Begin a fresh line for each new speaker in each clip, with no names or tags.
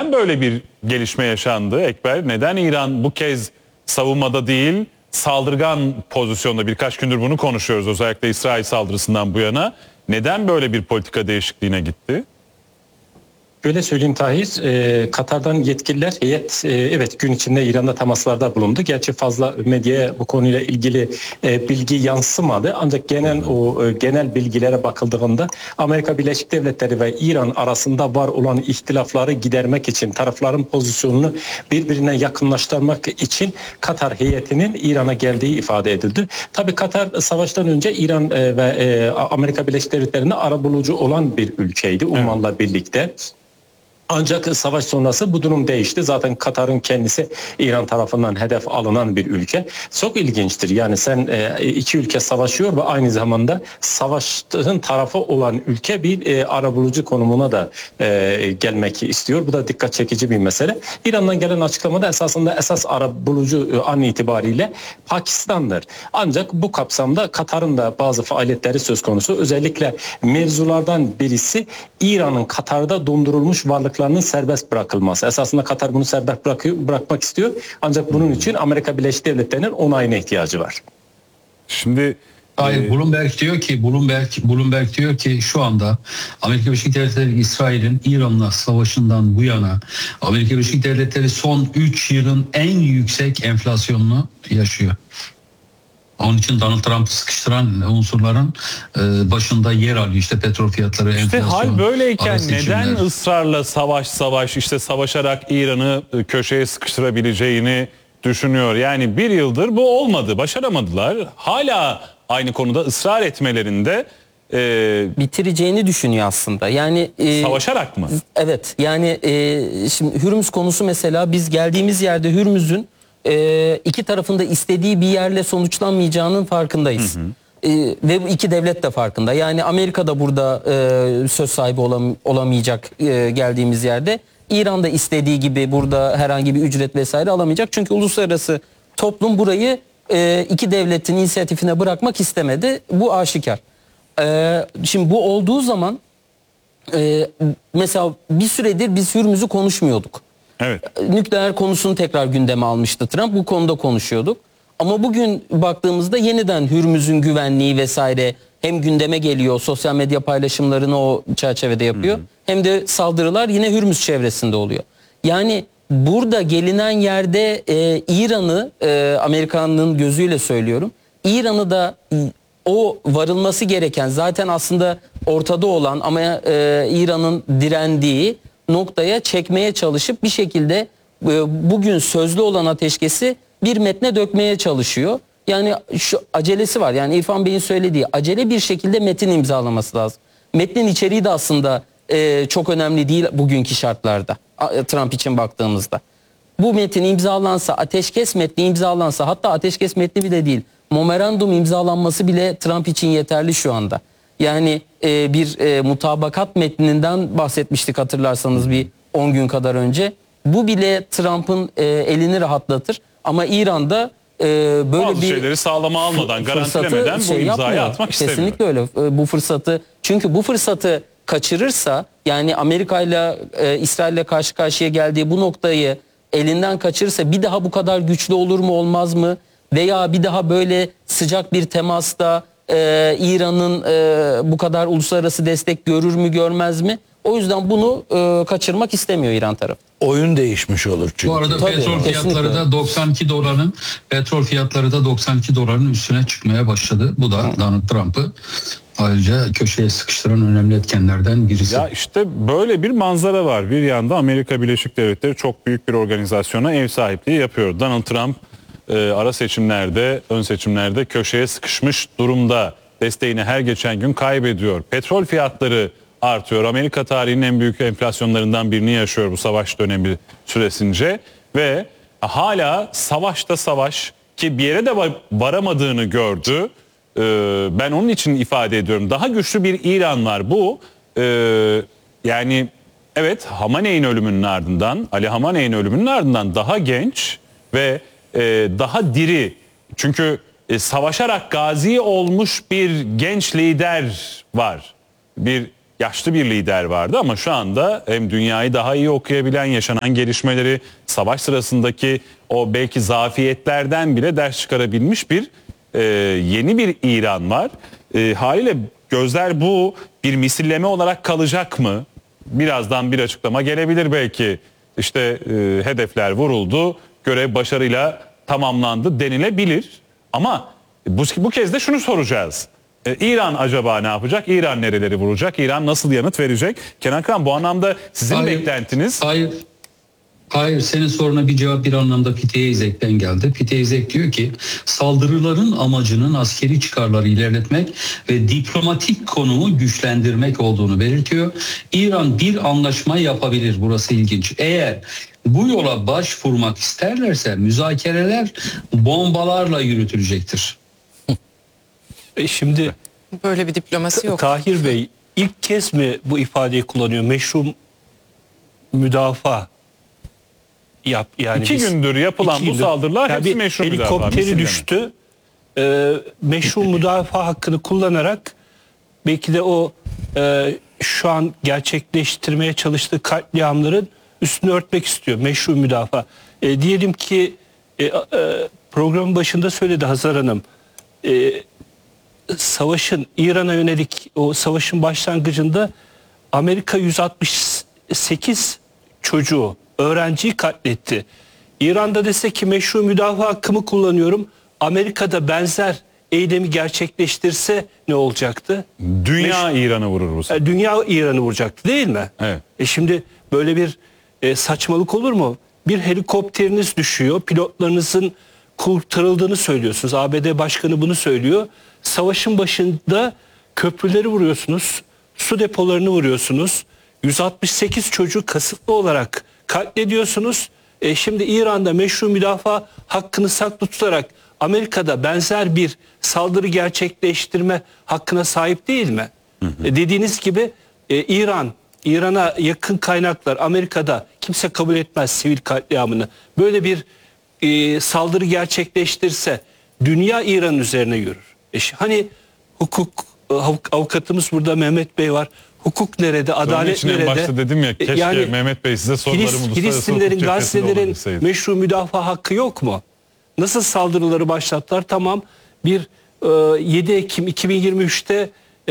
neden böyle bir gelişme yaşandı Ekber? Neden İran bu kez savunmada değil saldırgan pozisyonda, birkaç gündür bunu konuşuyoruz özellikle İsrail saldırısından bu yana. Neden böyle bir politika değişikliğine gitti?
Şöyle söyleyeyim Tahir, Katar'dan yetkililer heyet evet gün içinde İran'da temaslarda bulundu. Gerçi fazla medyaya bu konuyla ilgili bilgi yansımadı. Ancak genel bilgilere bakıldığında Amerika Birleşik Devletleri ve İran arasında var olan ihtilafları gidermek için, tarafların pozisyonunu birbirine yakınlaştırmak için Katar heyetinin İran'a geldiği ifade edildi. Tabii Katar savaştan önce İran ve Amerika Birleşik Devletleri'nde arabulucu olan bir ülkeydi Umman'la birlikte. Ancak savaş sonrası bu durum değişti. Zaten Katar'ın kendisi İran tarafından hedef alınan bir ülke. Çok ilginçtir. Yani sen iki ülke savaşıyor ve aynı zamanda savaştığın tarafı olan ülke bir arabulucu konumuna da gelmek istiyor. Bu da dikkat çekici bir mesele. İran'dan gelen açıklamada esas arabulucu an itibariyle Pakistan'dır. Ancak bu kapsamda Katar'ın da bazı faaliyetleri söz konusu. Özellikle mevzulardan birisi İran'ın Katar'da dondurulmuş varlıklarının serbest bırakılması. Esasında Katar bunu serbest bırakmak istiyor. Ancak bunun için Amerika Birleşik Devletleri'nin onayına ihtiyacı var.
Şimdi
hayır, Bloomberg diyor ki şu anda Amerika Birleşik Devletleri İsrail'in İran'la savaşından bu yana Amerika Birleşik Devletleri son 3 yılın en yüksek enflasyonunu yaşıyor. Onun için Donald Trump'ı sıkıştıran unsurların başında yer alıyor. İşte petrol fiyatları, enflasyon.
İşte hal böyleyken neden ısrarla savaş işte savaşarak İran'ı köşeye sıkıştırabileceğini düşünüyor? Yani bir yıldır bu olmadı, başaramadılar. Hala aynı konuda ısrar etmelerinde
bitireceğini düşünüyor aslında. Yani
savaşarak mı?
Evet. Yani şimdi Hürmüz konusu mesela, biz geldiğimiz yerde Hürmüz'ün iki tarafında istediği bir yerle sonuçlanmayacağının farkındayız. Hı hı. Ve bu iki devlet de farkında. Yani Amerika da burada söz sahibi olamayacak geldiğimiz yerde. İran da istediği gibi burada herhangi bir ücret vesaire alamayacak. Çünkü uluslararası toplum burayı iki devletin inisiyatifine bırakmak istemedi. Bu aşikar. Şimdi bu olduğu zaman mesela bir süredir biz Hürmüz'ü konuşmuyorduk.
Evet.
Nükleer konusunu tekrar gündeme almıştı Trump. Bu konuda konuşuyorduk. Ama bugün baktığımızda yeniden Hürmüz'ün güvenliği vesaire hem gündeme geliyor, sosyal medya paylaşımlarını o çerçevede yapıyor. Hem de saldırılar yine Hürmüz çevresinde oluyor. Yani burada gelinen yerde İran'ı, Amerika'nın gözüyle söylüyorum, İran'ı da o varılması gereken, zaten aslında ortada olan ama İran'ın direndiği noktaya çekmeye çalışıp bir şekilde bugün sözlü olan ateşkesi bir metne dökmeye çalışıyor. Yani şu acelesi var. Yani İrfan Bey'in söylediği acele bir şekilde metin imzalaması lazım. Metnin içeriği de aslında çok önemli değil bugünkü şartlarda, Trump için baktığımızda. Bu metin imzalansa, ateşkes metni imzalansa, hatta ateşkes metni bile değil, memorandum imzalanması bile Trump için yeterli şu anda. Yani bir mutabakat metninden bahsetmiştik hatırlarsanız bir 10 gün kadar önce. Bu bile Trump'ın elini rahatlatır. Ama İran'da böyle
bazı
bir
şeyleri sağlama almadan, garantilemeden bu imzayı atmak istemiyor.
Kesinlikle öyle. Bu fırsatı, çünkü bu fırsatı kaçırırsa, yani Amerika ile İsrail'le karşı karşıya geldiği bu noktayı elinden kaçırırsa bir daha bu kadar güçlü olur mu olmaz mı? Veya bir daha böyle sıcak bir temasta İran'ın bu kadar uluslararası destek görür mü görmez mi? O yüzden bunu kaçırmak istemiyor İran tarafı.
Oyun değişmiş olur çünkü.
Bu arada
tabii,
petrol fiyatları da 92 doların, petrol fiyatları da 92 doların üstüne çıkmaya başladı. Bu da Donald Trump'ı ayrıca köşeye sıkıştıran önemli etkenlerden birisi.
Ya işte böyle bir manzara var. Bir yanda Amerika Birleşik Devletleri çok büyük bir organizasyona ev sahipliği yapıyor. Donald Trump ara seçimlerde, ön seçimlerde köşeye sıkışmış durumda. Desteğini her geçen gün kaybediyor. Petrol fiyatları artıyor. Amerika tarihinin en büyük enflasyonlarından birini yaşıyor bu savaş dönemi süresince. Ve hala savaşta savaş, ki bir yere de varamadığını gördü. Ben onun için ifade ediyorum. Daha güçlü bir İran var. Bu yani evet, Hamaney'in ölümünün ardından, Ali Hamaney'in ölümünün ardından daha genç ve daha diri. Çünkü savaşarak gazi olmuş bir genç lider var. Bir yaşlı bir lider vardı ama şu anda hem dünyayı daha iyi okuyabilen, yaşanan gelişmeleri, savaş sırasındaki o belki zafiyetlerden bile ders çıkarabilmiş bir yeni bir İran var. Haliyle gözler bu bir misilleme olarak kalacak mı? Birazdan bir açıklama gelebilir belki. İşte hedefler vuruldu, görev başarıyla tamamlandı denilebilir. Ama bu kez de şunu soracağız. İran acaba ne yapacak? İran nereleri vuracak? İran nasıl yanıt verecek? Kenan Kıran, bu anlamda sizin beklentiniz...
Hayır, senin soruna bir cevap bir anlamda Pete Hegseth'ten geldi. Pete Hegseth diyor ki saldırıların amacının askeri çıkarları ilerletmek ve diplomatik konumu güçlendirmek olduğunu belirtiyor. İran bir anlaşma yapabilir, burası ilginç. Eğer bu yola başvurmak isterlerse müzakereler bombalarla yürütülecektir.
Şimdi
böyle bir diplomasi yok.
Tahir Bey ilk kez mi bu ifadeyi kullanıyor? Meşru müdafaa. Yani
2 gündür yapılan bu saldırılar hepsi meşru müdafaa.
Helikopteri düştü. Meşru müdafaa hakkını kullanarak belki de o şu an gerçekleştirmeye çalıştığı katliamların üstünü örtmek istiyor. Meşru müdafaa. Diyelim ki programın başında söyledi Hazar Hanım. Savaşın, İran'a yönelik o savaşın başlangıcında Amerika 168 çocuğu, öğrenciyi katletti. İran'da dese ki meşru müdafaa hakkımı kullanıyorum, Amerika'da benzer eylemi gerçekleştirse ne olacaktı?
Dünya İran'ı vurur bu sefer.
Dünya İran'ı vuracaktı değil mi?
Evet.
Şimdi böyle bir saçmalık olur mu? Bir helikopteriniz düşüyor, pilotlarınızın kurtarıldığını söylüyorsunuz. ABD Başkanı bunu söylüyor. Savaşın başında köprüleri vuruyorsunuz, su depolarını vuruyorsunuz. 168 çocuğu kasıtlı olarak katlediyorsunuz. Şimdi İran'da meşru müdafaa hakkını saklı tutarak Amerika'da benzer bir saldırı gerçekleştirme hakkına sahip değil mi? Dediğiniz gibi İran'a yakın kaynaklar Amerika'da kimse kabul etmez sivil katliamını. Böyle bir saldırı gerçekleştirse dünya İran üzerine yürür. Hani hukuk, avukatımız burada Mehmet Bey var. Hukuk nerede? Adalet nerede?
En başta dedim ya, keşke yani, Mehmet Bey size sorularım
Filistinlerin, Gazze'lerin meşru müdafaa hakkı yok mu? Nasıl saldırıları başlattılar? Tamam, bir 7 Ekim 2023'te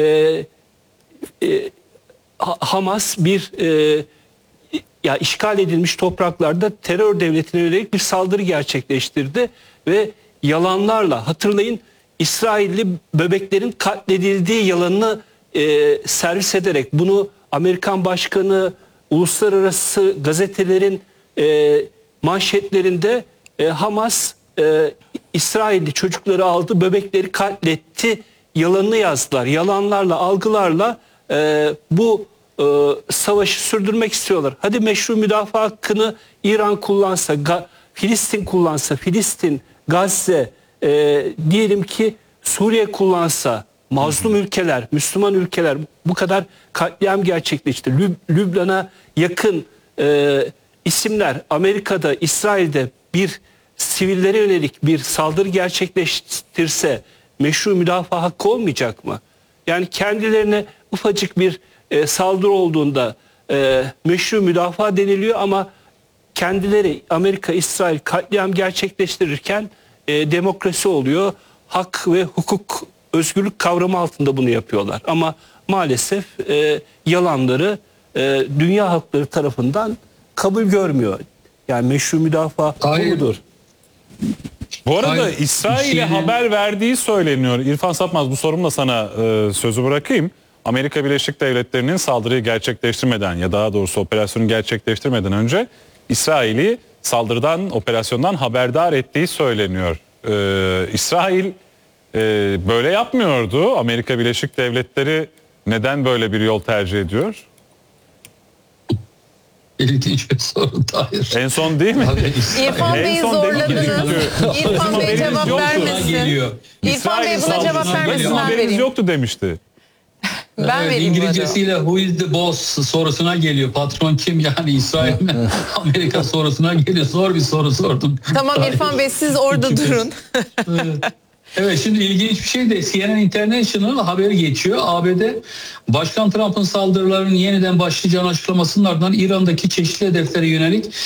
Hamas bir işgal edilmiş topraklarda terör devletine yönelik bir saldırı gerçekleştirdi ve yalanlarla, hatırlayın, İsrailli bebeklerin katledildiği yalanını servis ederek bunu Amerikan Başkanı uluslararası gazetelerin manşetlerinde Hamas İsrailli çocukları aldı, bebekleri katletti yalanını yazdılar. Yalanlarla, algılarla bu savaşı sürdürmek istiyorlar. Hadi meşru müdafaa hakkını İran kullansa, Filistin kullansa, Filistin, Gazze, diyelim ki Suriye kullansa, mazlum ülkeler, Müslüman ülkeler bu kadar katliam gerçekleşti. Lübnan'a yakın isimler Amerika'da, İsrail'de bir sivillere yönelik bir saldırı gerçekleştirse meşru müdafaa hakkı olmayacak mı? Yani kendilerine ufacık bir saldırı olduğunda meşru müdafaa deniliyor ama kendileri Amerika, İsrail katliam gerçekleştirirken demokrasi oluyor. Hak ve hukuk, özgürlük kavramı altında bunu yapıyorlar. Ama maalesef yalanları dünya halkları tarafından kabul görmüyor. Yani meşru müdafaa budur.
Bu arada İsrail'e haber verdiği söyleniyor. İrfan Sapmaz, bu sorumla sana sözü bırakayım. Amerika Birleşik Devletleri'nin saldırıyı gerçekleştirmeden ya daha doğrusu operasyonu gerçekleştirmeden önce İsrail'i saldırıdan, operasyondan haberdar ettiği söyleniyor. İsrail böyle yapmıyordu. Amerika Birleşik Devletleri neden böyle bir yol tercih ediyor?
İlginç bir soru Tahir.
En son değil mi?
İrfan Bey'i zorladınız. İrfan Bey cevap vermesin. İrfan Bey buna cevap vermesin, ben vereyim.
Yoktu demişti.
Ben vereyim.
İngilizcesiyle who is the boss sorusuna geliyor. Patron kim, yani İsrail mi? Amerika sorusuna geliyor. Zor bir soru sordum.
Tamam İrfan Bey, siz orada durun.
Evet, şimdi ilginç bir şey de CNN International haberi geçiyor. ABD Başkan Trump'ın saldırılarının yeniden başlayacağını açıklamasının ardından İran'daki çeşitli hedeflere yönelik